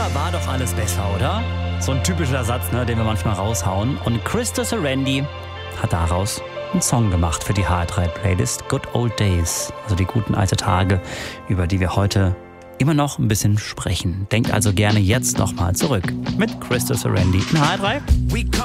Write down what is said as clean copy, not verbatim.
war doch alles besser, oder? So ein typischer Satz, ne, den wir manchmal raushauen. Und Christo Serendi hat daraus einen Song gemacht für die HR3-Playlist Good Old Days. Also die guten alten Tage, über die wir heute immer noch ein bisschen sprechen. Denkt also gerne jetzt nochmal zurück mit Christo Serendi in HR3.